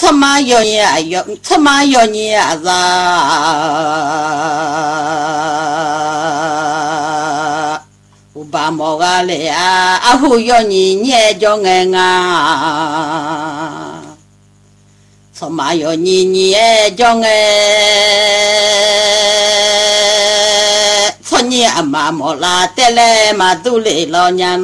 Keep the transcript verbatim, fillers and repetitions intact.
他妈有你啊有，他妈有你啊子。把莫个嘞啊，啊胡有你捏着眼啊，什么有你捏着眼，从你阿妈莫拉得来嘛都来老娘。